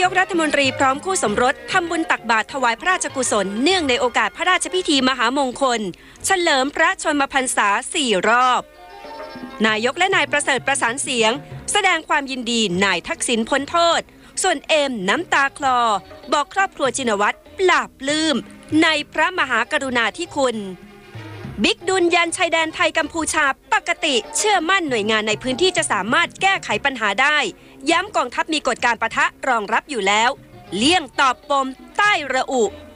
กรัฐมนตรีพร้อมคู่สมรสทำบุญตักบาตรถวายพระราชกุศลเนื่องในโอกาสพระราชพิธีมหามงคลเฉลิมพระชนมพรรษา 4 รอบนายกและนายประเสริฐประสานเสียงแสดงความยินดีนายทักษิณพ้นโทษส่วนเอ็มน้ำตาคลอบอกครอบครัวชินวัตรปลาบปลื้มในพระมหากรุณาธิคุณบิ๊กดุลยันชายแดนไทยกัมพูชาปกติเชื่อมั่นหน่วยงานในพื้นที่จะสามารถแก้ไขปัญหาได้ย้ำกองทัพมีกฎการปะทะรองรับอยู่แล้วเลี่ยงตอบปมใต้ระอุ